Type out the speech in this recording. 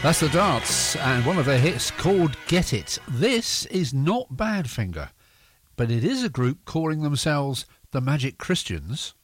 That's the Darts, and one of their hits called Get It. This is not Badfinger, but it is a group calling themselves the Magic Christians.